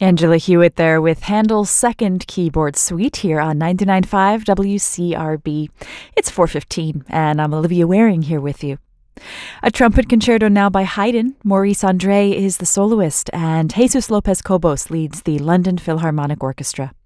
Angela Hewitt there with Handel's second keyboard suite here on 99.5 WCRB. It's 4:15 and I'm Olivia Waring here with you. A trumpet concerto now by Haydn. Maurice Andre is the soloist and Jesus Lopez Cobos leads the London Philharmonic Orchestra.